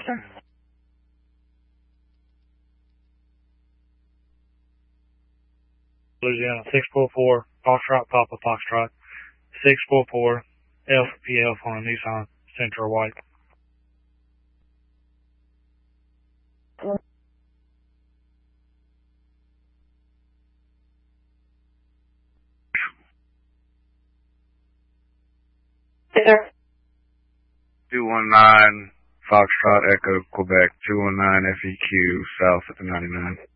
sir. Louisiana 644, Foxtrot, Papa Foxtrot, 644, FPF on a Nissan Sentra White. Sir. 219 Foxtrot Echo Quebec 219 FEQ south at the 99.